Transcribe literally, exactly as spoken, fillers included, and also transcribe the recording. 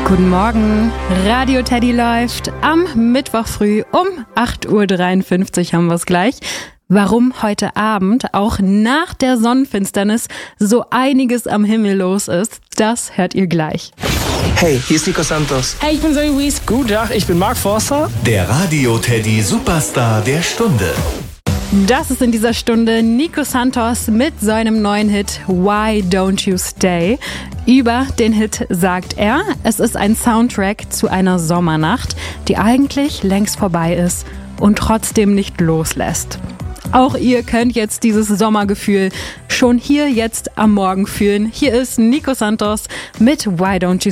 Guten Morgen, Radio Teddy läuft am Mittwoch früh um acht Uhr dreiundfünfzig haben wir es gleich. Warum heute Abend, auch nach der Sonnenfinsternis, so einiges am Himmel los ist, das hört ihr gleich. Hey, hier ist Nico Santos. Hey, ich bin Zoe Wies. Guten Tag, ich bin Mark Forster. Der Radio Teddy Superstar der Stunde. Das ist in dieser Stunde Nico Santos mit seinem neuen Hit Why Don't You Stay. Über den Hit sagt er, es ist ein Soundtrack zu einer Sommernacht, die eigentlich längst vorbei ist und trotzdem nicht loslässt. Auch ihr könnt jetzt dieses Sommergefühl schon hier jetzt am Morgen fühlen. Hier ist Nico Santos mit Why Don't You